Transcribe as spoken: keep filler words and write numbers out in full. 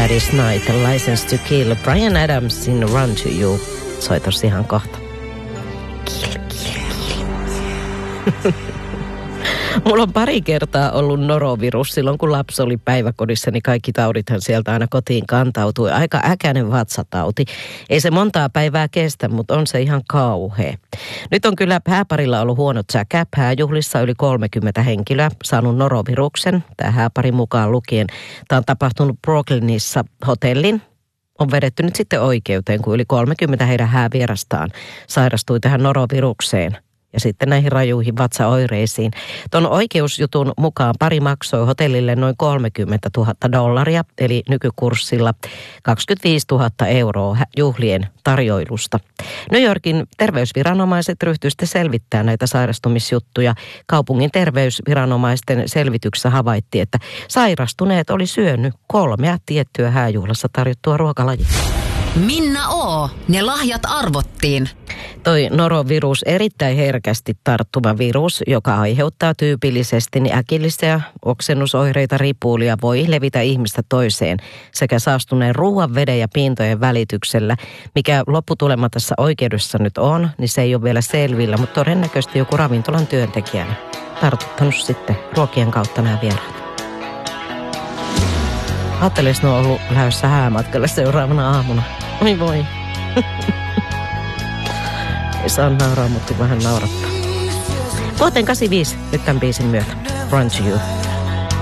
Gladys Knight, License to Kill, Bryan Adamsin Run to You. Soitos ihan kohta. Kill, kill, kill. Mulla on pari kertaa ollut norovirus. Silloin kun lapsi oli päiväkodissa, niin kaikki taudithan sieltä aina kotiin kantautui. Aika äkäinen vatsatauti. Ei se montaa päivää kestä, mutta on se ihan kauhea. Nyt on kyllä hääparilla ollut huonot säkä. Hääjuhlissa yli kolmekymmentä henkilöä saanut noroviruksen. Tämä hääpari mukaan lukien. Tämä on tapahtunut Brooklynissa hotellin. On vedetty nyt sitten oikeuteen, kun yli kolmekymmentä heidän häävierastaan sairastui tähän norovirukseen. Ja sitten näihin rajuihin vatsaoireisiin. Tuon oikeusjutun mukaan pari maksoi hotellille noin kolmekymmentätuhatta dollaria, eli nykykurssilla kaksikymmentäviisituhatta euroa juhlien tarjoilusta. New Yorkin terveysviranomaiset ryhtyivät sitten selvittämään näitä sairastumisjuttuja. Kaupungin terveysviranomaisten selvityksessä havaittiin, että sairastuneet oli syönyt kolmea tiettyä hääjuhlassa tarjottua ruokalajia. Minna O. Ne lahjat arvottiin. Toi norovirus, erittäin herkästi tarttuva virus, joka aiheuttaa tyypillisesti niin äkillisiä oksennusoireita, ripuulia, voi levitä ihmistä toiseen sekä saastuneen ruoan, veden ja pintojen välityksellä. Mikä lopputulema tässä oikeudessa nyt on, niin se ei ole vielä selvillä, mutta todennäköisesti joku ravintolan työntekijänä tartuttanut sitten ruokien kautta nämä vieraat. Ajattelis, ne on ollut lähdössä häämatkalle seuraavana aamuna. Oi voi. Ei saa nauraa, mutta vähän naurattaa. Vuoteen kahdeksankymmentäviisi nyt tämän biisin myötä. Run to You.